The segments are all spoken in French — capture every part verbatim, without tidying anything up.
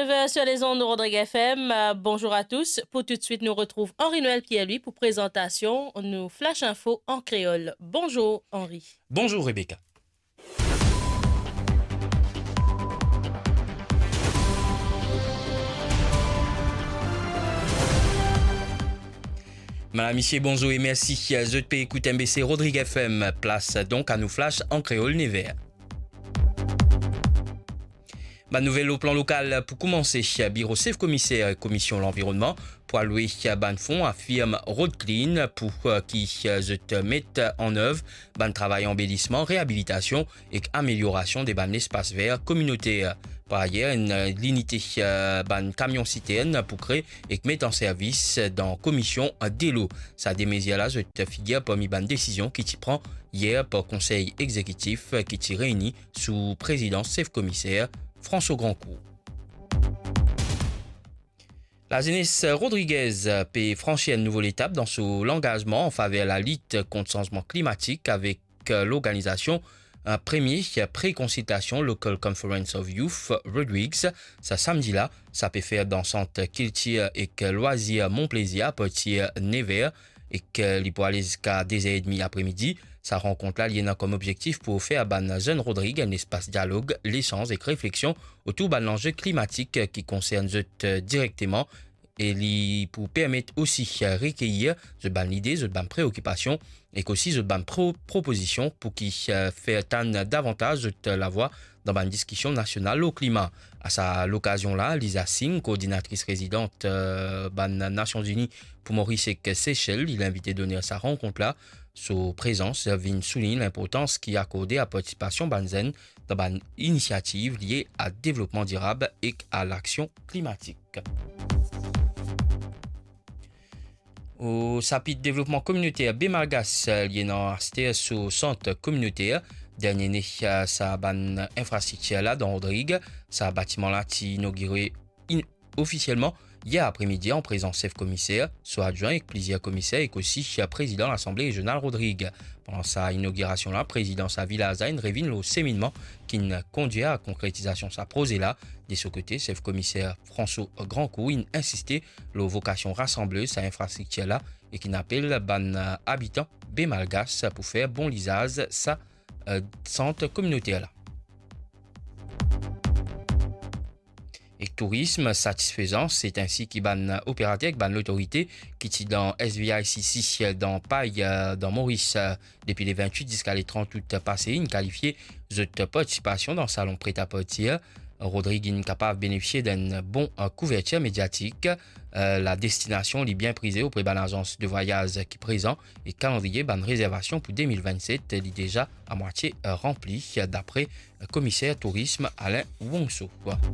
neuf heures sur les ondes de Rodrigue F M. Euh, bonjour à tous. Pour tout de suite, nous retrouve Henri-Noël Pierre-Louis pour présentation. Nous flash info en créole. Bonjour Henri. Bonjour Rebecca. Madame, Monsieur, bonjour et merci. Je peux écouter M B C Rodrigue F M. Place donc à nous flash en créole Nevers. Ma nouvelle au plan local pour commencer, bureau chef commissaire et commission l'environnement pour allouer ban fonds à firme Road Clean pour qui je te mette en œuvre ban travail embellissement, réhabilitation et amélioration des ban espaces verts communautaires. Par ailleurs, une l'unité ban camion citerne pour créer et mettre en service dans commission des lots. Ça des mesures là, je te figure parmi ban décision qui t'y prend hier par conseil exécutif qui t'y réunit sous présidence chef commissaire François Grandcourt. La jeunesse Rodriguez peut franchir une nouvelle étape dans son engagement en faveur de la lutte contre le changement climatique avec l'organisation un premier pré-consultation Local Conference of Youth Rodriguez. Ça samedi là, ça peut faire dans centre culture et loisir Mon Plaisir à partir de neuf heures et que il peut aller jusqu'à deux heures trente après-midi. Sa rencontre là, il y a comme objectif pour faire ban jeune Rodrigue un espace dialogue, l'échange et réflexion autour de l'enjeu climatique qui concerne eux directement et pour permettre aussi recueillir de ban idées, de ban préoccupations et qu'aussi de ban pro propositions pour qui fait tant davantage de la voix dans une discussion nationale au climat. À sa l'occasion là, Lisa Singh, coordinatrice résidente euh, ban Nations Unies pour Maurice et Seychelles, il a invité à donner sa rencontre là. Sa présence vient souligner l'importance qui est accordée à la participation banzen dans une initiative liée à développement durable et à l'action climatique. Au chapitre développement communautaire Bémalgas, il y a un sur centre communautaire. Dernier né, sa ban infrastructure là dans Rodrigue, sa bâtiment là qui inauguré officiellement hier après-midi en présence chef commissaire, soit adjoint avec plusieurs commissaires et aussi président de l'Assemblée régionale Rodrigue. Pendant sa inauguration là, président sa villa Zayn révèle le séminement qui conduit à la concrétisation de sa projet là. De ce côté, chef commissaire François Grandcourt a insisté la vocation rassembleuse sa infrastructure là et qui n'appelle ban habitants Bémalgas pour faire bon lisage sa euh, centre communautaire là. Et tourisme satisfaisant, c'est ainsi qu'il ban opérateur, ban l'autorité qui est dans S V I C C dans Paille, dans Maurice, depuis les vingt-huit jusqu'à les trente août passé, une qualifiée de participation dans le salon prêt-à-porter. Rodrigue est capable de bénéficier d'une bonne couverture médiatique. Euh, la destination est bien prisée auprès de l'agence de voyage qui est présent et calendrier ban réservation pour deux mille vingt-sept est déjà à moitié rempli d'après le commissaire tourisme Alain Wongso.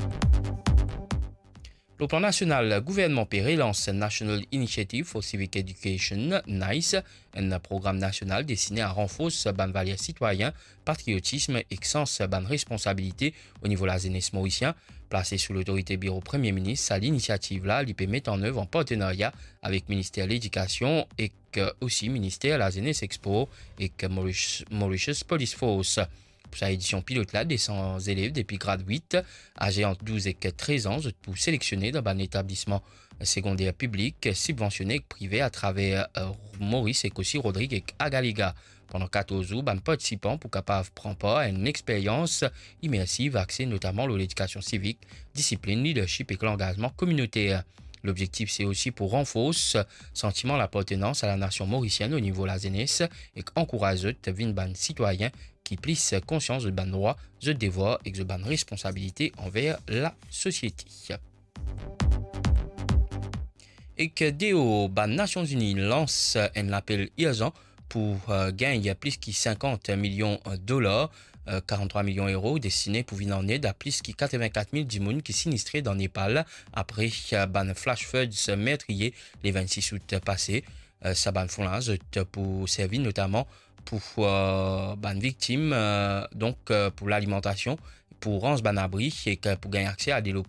Le plan national, le gouvernement Perret lance National Initiative for Civic Education, NICE, un programme national destiné à renforcer ban valeurs citoyen, patriotisme et sens ban responsabilité au niveau de la jeunesse mauricien. Placé sous l'autorité bureau Premier ministre, à l'initiative là, il peut mettre en œuvre en partenariat avec le ministère de l'Éducation et aussi ministère de la Jeunesse Expo et Mauritius, Mauritius Police Force. Pour sa édition pilote là, des cent élèves depuis grade huit, âgés entre douze et treize ans, pour sélectionner dans un établissement secondaire public, subventionné et privé à travers euh, Maurice et aussi Rodrigue et Agaliga. Pendant quatorze jours, les participants pour capables prendre part à une expérience immersive axée notamment sur l'éducation civique, discipline, leadership et l'engagement communautaire. L'objectif, c'est aussi pour renforcer le sentiment d'appartenance à la nation mauricienne au niveau de la jeunesse et encourager les citoyens qui plissent conscience de ban droit, de devoir et de ban responsabilité envers la société. Et que D O, ban Nations Unies lance un appel urgent pour euh, gagner plus de cinquante millions de dollars, euh, quarante-trois millions d'euros destinés pour venir en aide à plus de quatre-vingt-quatre mille dimoun qui sinistrés dans Népal après euh, ban flash floods meurtrier les vingt-six août passé. Euh, ça ban font là pour servir notamment pour euh, ban victimes, euh, donc euh, pour l'alimentation, pour rendre ban abri et pour gagner accès à des lots